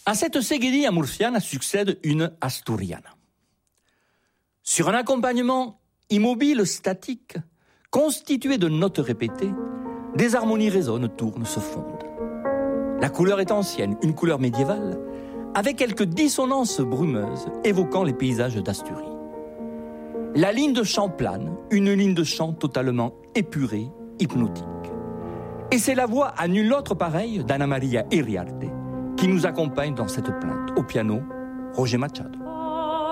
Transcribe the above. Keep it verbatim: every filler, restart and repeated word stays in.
À cette seguidilla murciana succède une asturiana. Sur un accompagnement immobile, statique, constitué de notes répétées, des harmonies résonnent, tournent, se fondent. La couleur est ancienne, une couleur médiévale, avec quelques dissonances brumeuses évoquant les paysages d'Asturie. La ligne de chant plane, une ligne de chant totalement épurée, hypnotique. Et c'est la voix à nul autre pareille d'Anna Maria Iriarte qui nous accompagne dans cette plainte. Au piano, Roger Machado.